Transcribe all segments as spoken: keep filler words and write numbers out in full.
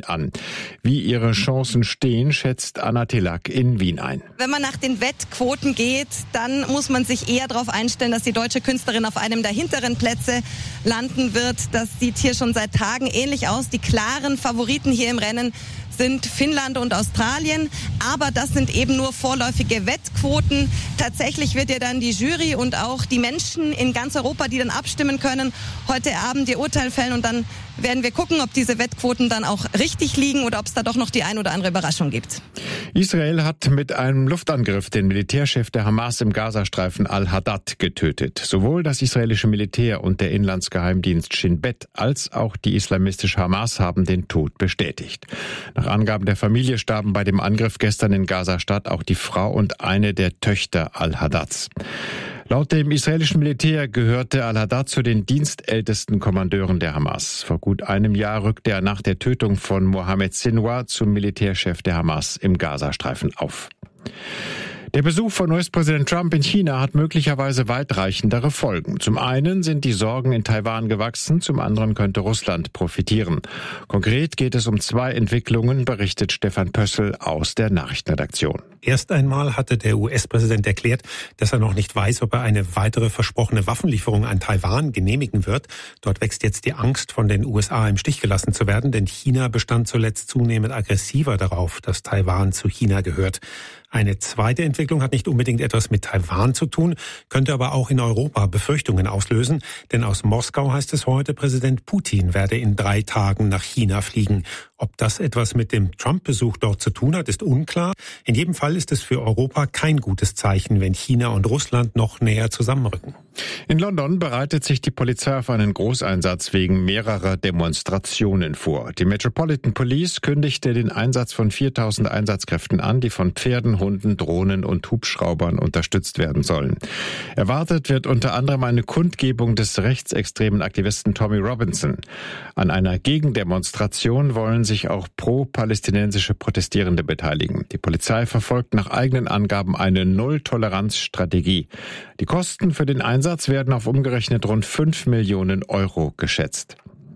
Wien an. Wie ihre Chancen stehen, schätzt Anna Tilak in Wien ein. Wenn man nach den Wettquoten geht, dann muss man sich eher darauf einstellen, dass die deutsche Künstlerin auf einem der hinteren Plätze landen wird. Das sieht hier schon seit Tagen ähnlich aus. Die klaren Favoriten hier im Rennen sind Finnland und Australien, aber das sind eben nur vorläufige Wettquoten. Tatsächlich wird ja dann die Jury und auch die Menschen in ganz Europa, die dann abstimmen können, heute Abend ihr Urteil fällen und dann werden wir gucken, ob diese Wettquoten dann auch richtig liegen oder ob es da doch noch die ein oder andere Überraschung gibt. Israel hat mit einem Luftangriff den Militärchef der Hamas im Gazastreifen al-Haddad getötet. Sowohl das israelische Militär und der Inlandsgeheimdienst Shin Bet als auch die islamistische Hamas haben den Tod bestätigt. Nach Angaben der Familie starben bei dem Angriff gestern in Gaza-Stadt auch die Frau und eine der Töchter al-Haddads. Laut dem israelischen Militär gehörte al-Haddad zu den dienstältesten Kommandeuren der Hamas. Vor gut einem Jahr rückte er nach der Tötung von Mohammed Sinwar zum Militärchef der Hamas im Gazastreifen auf. Der Besuch von U S-Präsident Trump in China hat möglicherweise weitreichendere Folgen. Zum einen sind die Sorgen in Taiwan gewachsen, zum anderen könnte Russland profitieren. Konkret geht es um zwei Entwicklungen, berichtet Stefan Pössl aus der Nachrichtenredaktion. Erst einmal hatte der U S-Präsident erklärt, dass er noch nicht weiß, ob er eine weitere versprochene Waffenlieferung an Taiwan genehmigen wird. Dort wächst jetzt die Angst, von den U S A im Stich gelassen zu werden, denn China bestand zuletzt zunehmend aggressiver darauf, dass Taiwan zu China gehört. Eine zweite Entwicklung hat nicht unbedingt etwas mit Taiwan zu tun, könnte aber auch in Europa Befürchtungen auslösen. Denn aus Moskau heißt es heute, Präsident Putin werde in drei Tagen nach China fliegen. Ob das etwas mit dem Trump-Besuch dort zu tun hat, ist unklar. In jedem Fall ist es für Europa kein gutes Zeichen, wenn China und Russland noch näher zusammenrücken. In London bereitet sich die Polizei auf einen Großeinsatz wegen mehrerer Demonstrationen vor. Die Metropolitan Police kündigte den Einsatz von viertausend Einsatzkräften an, die von Pferden, Hunden, Drohnen und Hubschraubern unterstützt werden sollen. Erwartet wird unter anderem eine Kundgebung des rechtsextremen Aktivisten Tommy Robinson. An einer Gegendemonstration wollen sich auch pro-palästinensische Protestierende beteiligen. Die Polizei verfolgt nach eigenen Angaben eine Null-Toleranz-Strategie. Die Kosten für den Einsatz werden auf umgerechnet rund fünf Millionen Euro geschätzt.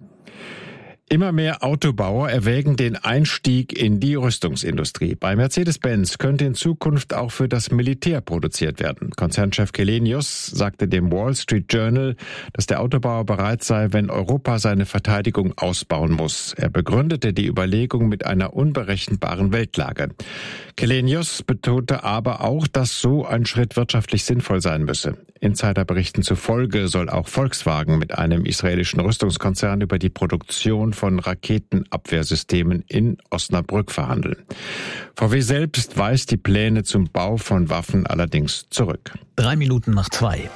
Immer mehr Autobauer erwägen den Einstieg in die Rüstungsindustrie. Bei Mercedes-Benz könnte in Zukunft auch für das Militär produziert werden. Konzernchef Källenius sagte dem Wall Street Journal, dass der Autobauer bereit sei, wenn Europa seine Verteidigung ausbauen muss. Er begründete die Überlegung mit einer unberechenbaren Weltlage. Källenius betonte aber auch, dass so ein Schritt wirtschaftlich sinnvoll sein müsse. Insiderberichten zufolge soll auch Volkswagen mit einem israelischen Rüstungskonzern über die Produktion von Raketenabwehrsystemen in Osnabrück verhandeln. V W selbst weist die Pläne zum Bau von Waffen allerdings zurück. Drei Minuten nach zwei.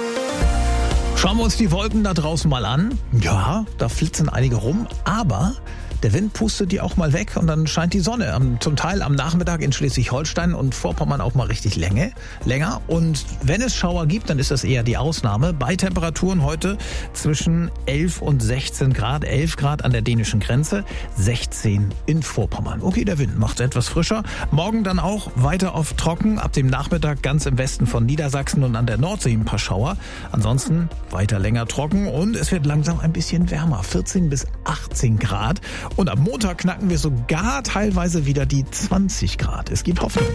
Schauen wir uns die Wolken da draußen mal an. Ja, da flitzen einige rum, aber der Wind pustet die auch mal weg und dann scheint die Sonne. Zum Teil am Nachmittag in Schleswig-Holstein und Vorpommern auch mal richtig Länge, länger. Und wenn es Schauer gibt, dann ist das eher die Ausnahme. Bei Temperaturen heute zwischen elf und sechzehn Grad. elf Grad an der dänischen Grenze, sechzehn in Vorpommern. Okay, der Wind macht es etwas frischer. Morgen dann auch weiter auf trocken. Ab dem Nachmittag ganz im Westen von Niedersachsen und an der Nordsee ein paar Schauer. Ansonsten weiter länger trocken und es wird langsam ein bisschen wärmer. vierzehn bis achtzehn Grad. Und am Montag knacken wir sogar teilweise wieder die zwanzig Grad. Es gibt Hoffnung.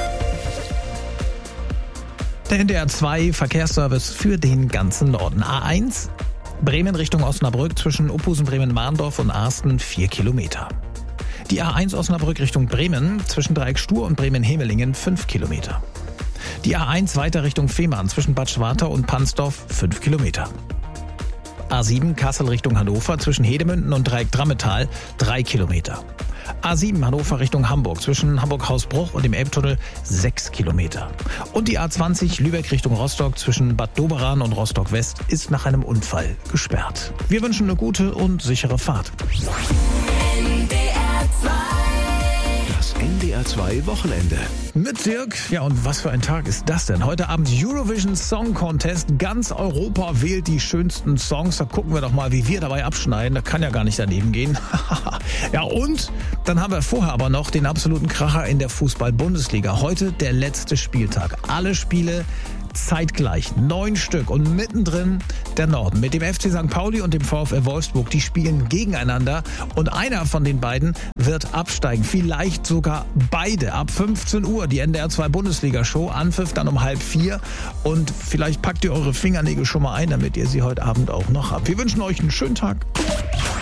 Der N D R zwei Verkehrsservice für den ganzen Norden. A eins, Bremen Richtung Osnabrück zwischen Uphusen, Bremen-Mahndorf und Arsten vier Kilometer. Die A eins Osnabrück Richtung Bremen zwischen Dreieck Stur und Bremen-Hemelingen fünf Kilometer. Die A eins weiter Richtung Fehmarn zwischen Bad Schwartau und Pansdorf fünf Kilometer. A sieben Kassel Richtung Hannover zwischen Hedemünden und Dreieck Drammetal drei Kilometer. A sieben Hannover Richtung Hamburg zwischen Hamburg-Hausbruch und dem Elbtunnel sechs Kilometer. Und die A zwanzig Lübeck Richtung Rostock zwischen Bad Doberan und Rostock-West ist nach einem Unfall gesperrt. Wir wünschen eine gute und sichere Fahrt. N D R zwei. Das N D R zwei Wochenende. Mit Dirk. Ja, und was für ein Tag ist das denn? Heute Abend Eurovision Song Contest. Ganz Europa wählt die schönsten Songs. Da gucken wir doch mal, wie wir dabei abschneiden. Da kann ja gar nicht daneben gehen. Ja, und dann haben wir vorher aber noch den absoluten Kracher in der Fußball-Bundesliga. Heute der letzte Spieltag. Alle Spiele zeitgleich. Neun Stück. Und mittendrin der Norden. Mit dem F C Sankt Pauli und dem VfL Wolfsburg. Die spielen gegeneinander. Und einer von den beiden wird absteigen. Vielleicht sogar beide. Ab fünfzehn Uhr die N D R zwei Bundesliga-Show. Anpfiff dann um halb vier. Und vielleicht packt ihr eure Fingernägel schon mal ein, damit ihr sie heute Abend auch noch habt. Wir wünschen euch einen schönen Tag.